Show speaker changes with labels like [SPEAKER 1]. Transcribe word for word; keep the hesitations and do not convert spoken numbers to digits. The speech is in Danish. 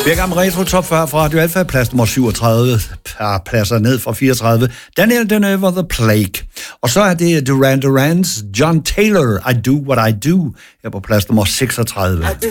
[SPEAKER 1] Vi er gammel retro top fyrre fra Radio Alfa, plads nummer syvogtredive, par pladser ned fra fireogtredive. Daniel Deneuve, The Plague. Og så er det Duran Duran's John Taylor, I Do What I Do, her på plads nummer seksogtredive.